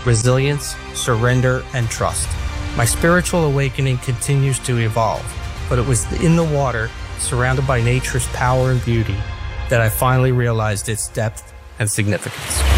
resilience, surrender, and trust. My spiritual awakening continues to evolve, but it was in the water, surrounded by nature's power and beauty, that I finally realized its depth and significance.